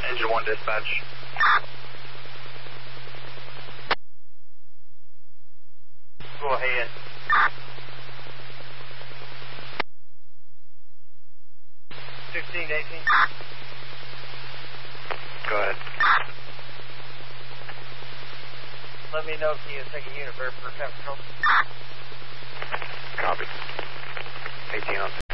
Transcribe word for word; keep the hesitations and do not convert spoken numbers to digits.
Engine one dispatch. Go ahead. sixteen, eighteen. Go ahead. Let me know if you take a unit for traffic control. Copy. eighteen on